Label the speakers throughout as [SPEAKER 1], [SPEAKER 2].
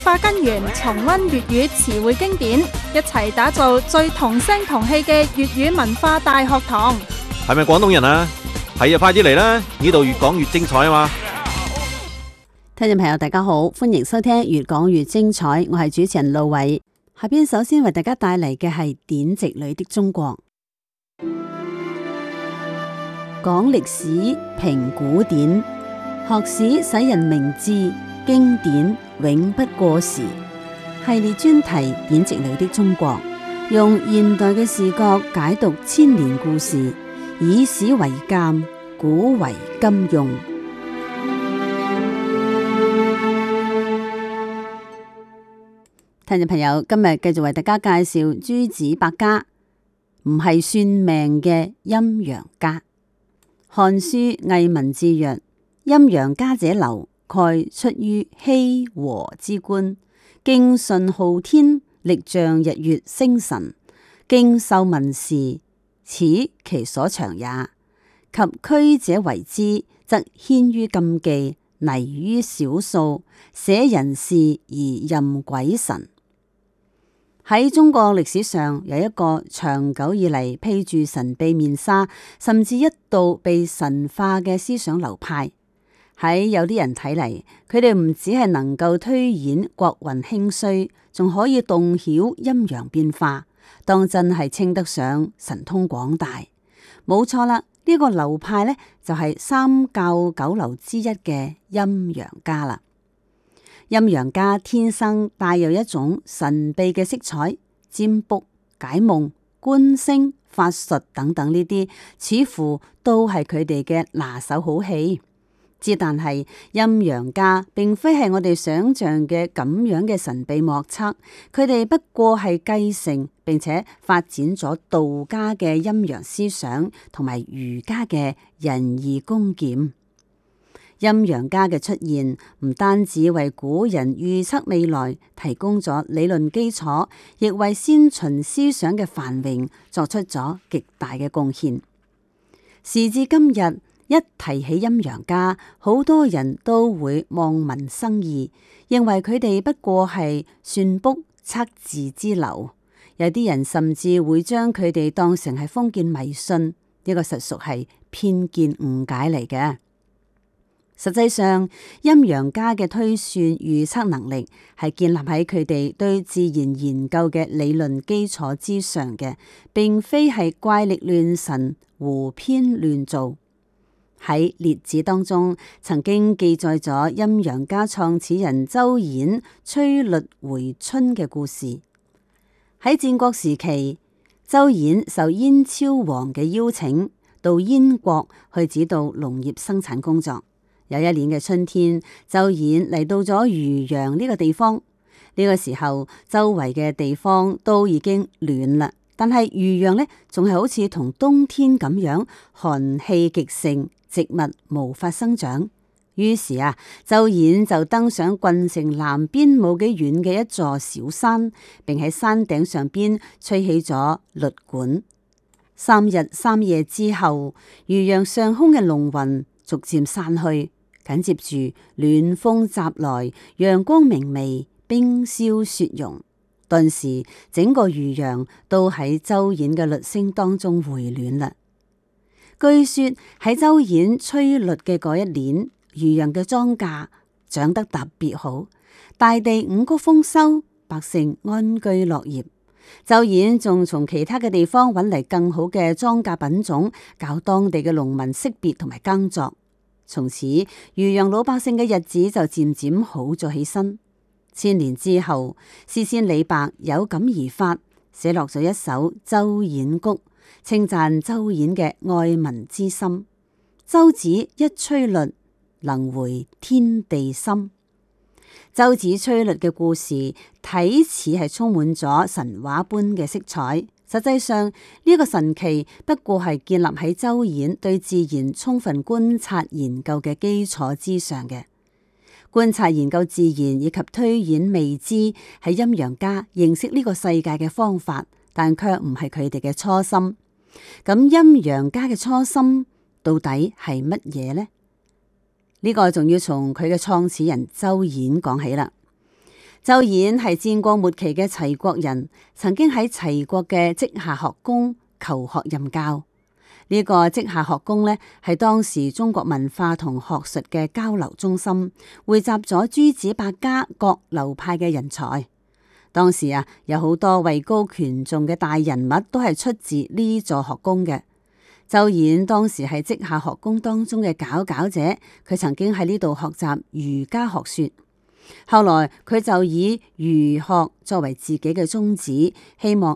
[SPEAKER 1] 化根源重溫粵語詞彙經典，一齊打造最同聲同氣嘅粵語文化大學堂。
[SPEAKER 2] 係咪廣東人啊？係啊，快啲嚟啦！呢度越講越精彩啊嘛！
[SPEAKER 3] 聽眾朋友大家好，歡迎收聽越講越精彩，我係主持人路偉。下邊首先為大家帶嚟嘅係典籍裏的中國，講歷史評古典，學史使人明智，經典永不過時。系列專題典籍裏的中國，用現代嘅視角解讀千年故事，以史為鑑，古為今用。聽眾朋友，今日繼續為大家介紹諸子百家，唔係算命嘅陰陽家。漢書藝文志曰：陰陽家者流，蓋出於羲和之觀，敬順昊天，力象日月星辰，敬受民事，此其所長也。及區者為之，則牽於禁忌，泥於少數，捨人事而任鬼神。喺中國歷史上，有一個長久以嚟披住神秘面紗，甚至一度被神化嘅思想流派。喺有啲人睇嚟，佢哋唔只係能夠推演國運興衰，仲可以洞曉陰陽變化，當真係稱得上神通廣大。冇錯啦，呢個流派呢，就係三教九流之一嘅陰陽家啦。陰陽家天生帶有一種神秘嘅色彩，占卜、解夢、觀星、法術等等呢啲，似乎都係佢哋嘅拿手好戲。之但係陰陽家並非係我哋想象嘅咁樣嘅神秘莫測，佢哋不過係繼承並且發展咗道家嘅陰陽思想同埋儒家嘅仁義恭儉。陰陽家嘅出現唔單止為古人預測未來提供咗理論基礎，亦為先秦思想嘅繁榮作出咗極大嘅貢獻。時至今日，一提起陰陽家，好多人都會望文生義，認為佢哋不過係算卜測字之流。有啲人甚至會將佢哋當成係封建迷信，呢個實屬係偏見誤解嚟嘅。實際上，陰陽家嘅推算預測能力係建立喺佢哋對自然研究嘅理論基礎之上嘅，並非係怪力亂神、胡編亂造。喺列子當中，曾經記載咗陰陽家創始人周衍催律回春嘅故事。喺戰國時期，周衍受燕昭王嘅邀請，到燕國去指導農業生產工作。有一年嘅春天，周衍嚟到咗漁陽呢個地方。呢個時候，周圍嘅地方都已經暖啦，但係漁陽呢，仲係好似同冬天咁樣寒氣極盛，植物無法生長。於是啊，周衍就登上郡城南邊冇幾遠嘅一座小山，並喺山頂上邊吹起咗律管。3日3夜之後，漁陽上空嘅濃雲逐漸散去。緊接住暖風襲來，陽光明媚，冰消雪融，頓時整個漁陽都喺周衍嘅律聲當中回暖啦。據說喺周衍吹律嘅嗰一年，漁陽嘅莊稼長得特別好，大地五穀豐收，百姓安居樂業。周衍仲從其他嘅地方揾嚟更好嘅莊稼品種，教當地嘅農民識別同埋耕作。從此，漁陽老百姓嘅日子就漸漸好咗起身。千年之後，詩仙李白有感而發，寫落咗一首《周衍谷》，稱讚周衍嘅愛民之心。周子一吹律，能回天地心。周子吹律嘅故事睇似係充滿咗神話般嘅色彩。實際上呢個神奇不過係建立喺周衍對自然充分觀察研究嘅基礎之上嘅。觀察研究自然以及推演未知係陰陽家認識呢個世界嘅方法，但卻唔係佢哋嘅初心。咁陰陽家嘅初心到底係乜嘢呢？呢個仲要從佢嘅創始人周衍講起啦。 周衍係戰國末期嘅齊國人，曾經喺齊國嘅稷下學宮求學任教。呢個稷下學宮呢，係當時中國文化同學術嘅交流中心，匯集咗諸子百家各流派嘅人才。當時有好多位高權重嘅大人物都係出自呢座學宮嘅。周衍當時係稷下學宮當中嘅佼佼者，佢曾經喺呢度學習儒家學說。後來佢就以儒學作為自己嘅宗旨，希望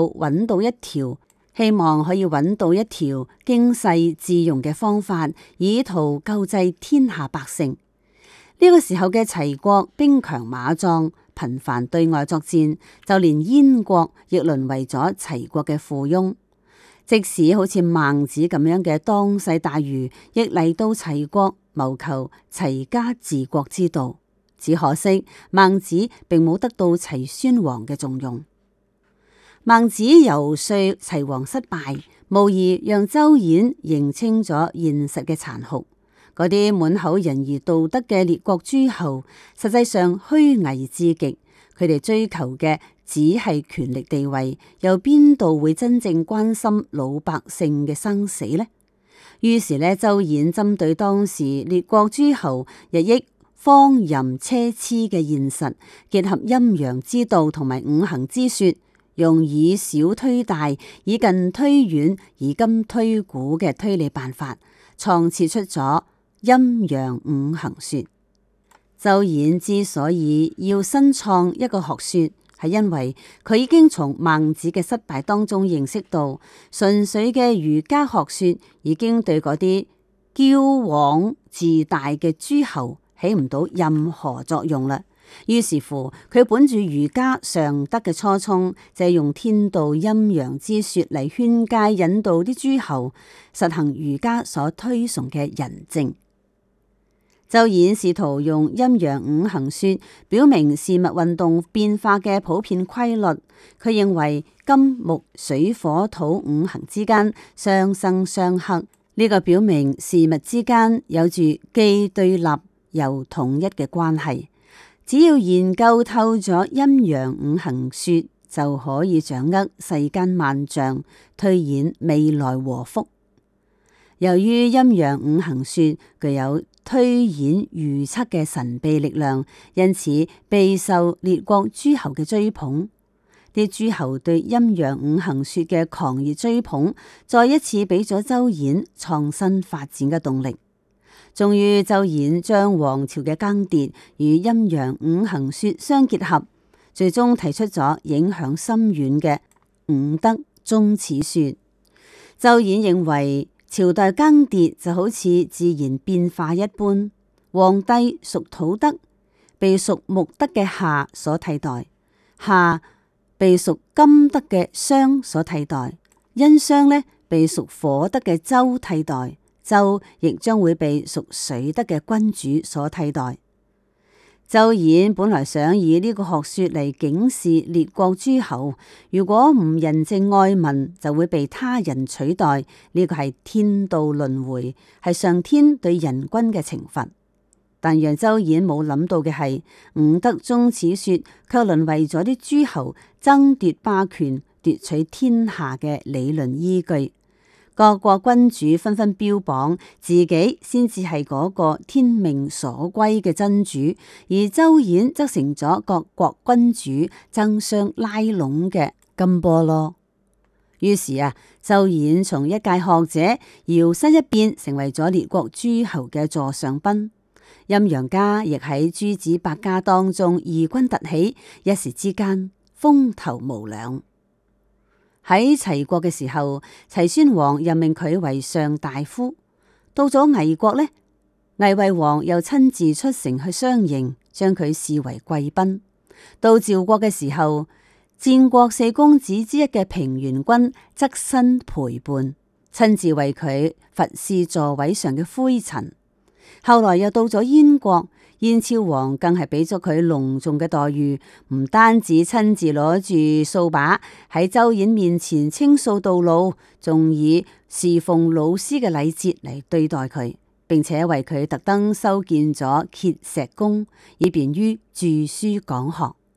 [SPEAKER 3] 可以揾到一條經世致用嘅方法，以圖救濟天下百姓。呢個時候嘅齊國兵強馬壯，頻繁對外作戰，就連燕國亦淪為咗齊國嘅附庸。即使好似孟子咁樣嘅當世大儒，亦嚟到齊國謀求齊家治國之道。只可惜孟子並冇得到齊宣王嘅重用。孟子游說齊王失敗，無疑讓周衍認清咗現實嘅殘酷。嗰啲滿口仁義道德嘅列國諸侯，實際上虛偽至極。佢哋追求嘅只係權力地位，又邊度會真正關心老百姓嘅生死呢？於是呢，周衍針對當時列國諸侯日益荒淫奢侈嘅現實，結合陰陽之道同埋五行之說，用以小推大、以近推遠、以今推古嘅推理辦法，創設出咗陰陽五行說。周衍之所以要新創一個學說，係因為佢已經從孟子嘅失敗當中認識到，純粹嘅儒家學說已經對嗰啲驕妄自大嘅諸侯起唔到任何作用啦。於是乎，佢本住儒家尚德嘅初衷，就係用天道陰陽之說嚟勸誡引導啲諸侯實行儒家所推崇嘅仁政。周衍試圖用陰陽五行說表明事物運動變化嘅普遍規律。佢認為金木水火土五行之間相生相克，呢個表明事物之間有住既對立又統一嘅關係。只要研究透咗陰陽五行說，就可以掌握世間萬象，推演未來禍福。由於陰陽五行說具有推演預測嘅神秘力量，因此備受列國諸侯嘅追捧。啲諸侯對陰陽五行說嘅狂熱追捧，再一次俾咗周衍創新發展嘅動力。終於，周衍將王朝嘅更迭與陰陽五行說相結合，最終提出咗影響深遠嘅五德宗始說。周衍認為，朝代更迭就好似自然變化一般，皇帝屬土德，被屬木德嘅夏所替代；夏被屬金德嘅商所替代；殷商呢，被屬火德嘅周替代。周亦將會被屬水德嘅君主所替代。周衍本來想以呢個學說嚟警示列國諸侯，如果唔仁政愛民，就會被他人取代。呢個係天道輪迴，係上天對人君嘅懲罰。但讓周衍冇諗到嘅係，五德宗始說卻淪為咗啲諸侯爭奪霸權、奪取天下嘅理論依據。各國君主紛紛標榜自己先至係嗰個天命所歸嘅真主，而周衍則成咗各國君主爭相拉攏嘅金波囉。於是周衍從一介學者搖身一變，成為咗列國諸侯嘅座上賓。陰陽家亦喺諸子百家當中異軍突起，一時之間風頭無兩。喺齊國嘅時候，齊宣王任命佢為上大夫。到咗魏國呢，魏惠王又親自出城去相迎，將佢視為貴賓。到趙國嘅時候，戰國四公子之一嘅平原君側身陪伴，親自為佢拂拭座位上嘅灰塵。後來又到咗燕國，燕昭王更係俾咗佢隆重嘅待遇，唔單止親自攞住掃把喺周衍面前清掃道路，仲以侍奉老師嘅禮節嚟對待佢，並且為佢特登修建咗碣石宮，以便於著書講學。